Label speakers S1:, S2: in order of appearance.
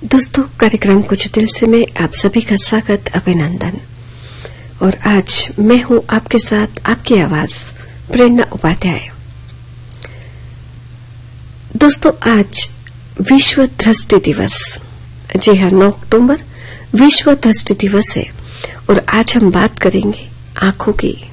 S1: दोस्तों, कार्यक्रम कुछ दिल से में आप सभी का स्वागत, अभिनंदन। और आज मैं हूं आपके साथ, आपकी आवाज प्रेरणा उपाध्याय। दोस्तों, आज विश्व दृष्टि दिवस, जी हाँ, 9 अक्टूबर विश्व दृष्टि दिवस है। और आज हम बात करेंगे आंखों की।